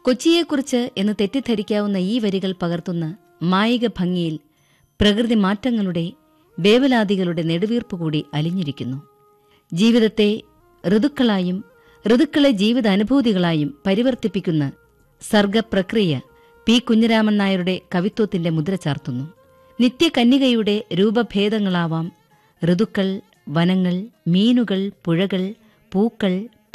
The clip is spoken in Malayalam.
കൊച്ചിയെക്കുറിച്ച് എന്ന് തെറ്റിദ്ധരിക്കാവുന്ന ഈ വരികൾ പകർത്തുന്ന മായിക ഭംഗിയിൽ പ്രകൃതി മാറ്റങ്ങളുടെ വേവലാതികളുടെ നെടുവീർപ്പ് കൂടി അലിഞ്ഞിരിക്കുന്നു. ജീവിതത്തെ ഋതുക്കളായും ഋതുക്കളെ ജീവിതാനുഭൂതികളായും പരിവർത്തിപ്പിക്കുന്ന സർഗപ്രക്രിയ പി. കുഞ്ഞിരാമൻ നായരുടെ കവിത്വത്തിന്റെ മുദ്ര ചാർത്തുന്നു. നിത്യകന്യകയുടെ രൂപഭേദങ്ങളാവാം ഋതുക്കൾ, വനങ്ങൾ, മീനുകൾ, പുഴകൾ, പൂക്കൾ,